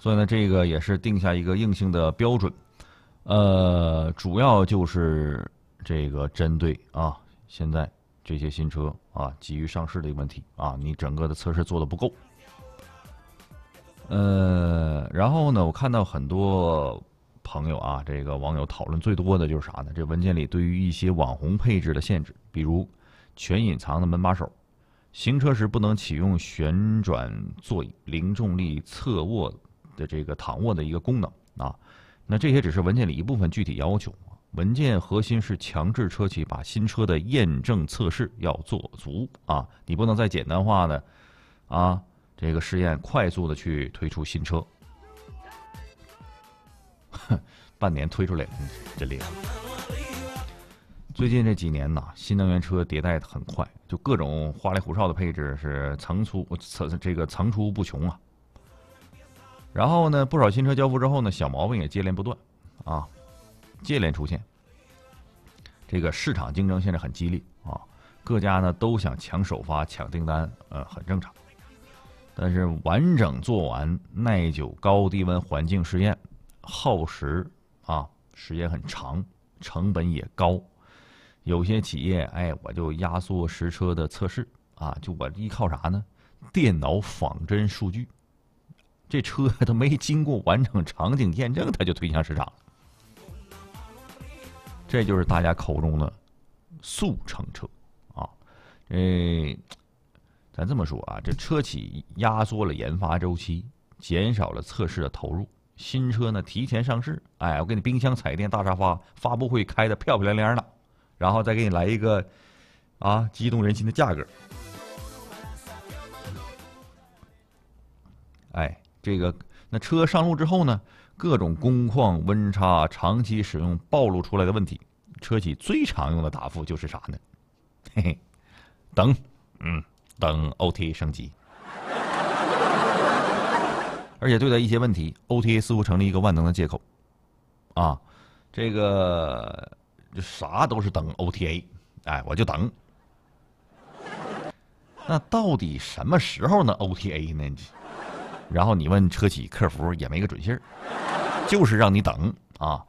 所以呢，这个也是定下一个硬性的标准，主要就是这个针对现在这些新车急于上市的一个问题你整个的测试做的不够。然后呢，我看到很多朋友这个网友讨论最多的就是啥呢？这文件里对于一些网红配置的限制，比如全隐藏的门把手，行车时不能启用旋转座椅、零重力侧卧的这个躺卧的一个功能那这些只是文件里一部分具体要求。文件核心是强制车企把新车的验证测试要做足你不能再简单化的这个试验快速的去推出新车，半年推出来，真厉害。最近这几年新能源车迭代很快，就各种花里胡哨的配置是层出不穷然后呢，不少新车交付之后呢，小毛病也接连不断接连出现。这个市场竞争现在很激烈各家呢都想抢首发、抢订单，很正常。但是完整做完耐久高低温环境试验，耗时时间很长，成本也高。有些企业我就压缩实车的测试就我依靠啥呢？电脑仿真数据，这车都没经过完整场景验证，它就推向市场了。这就是大家口中的速成车咱这么说这车企压缩了研发周期，减少了测试的投入，新车呢提前上市，我给你冰箱、彩电、大沙发，发布会开的漂漂亮亮的，然后再给你来一个激动人心的价格。那车上路之后呢，各种工况、温差、长期使用暴露出来的问题，车企最常用的答复就是啥呢？嘿嘿，等 OTA 升级。而且对待一些问题 ，OTA 似乎成了一个万能的借口这个啥都是等 OTA， 我就等。那到底什么时候呢 OTA 呢？然后你问车企客服也没个准信儿，就是让你等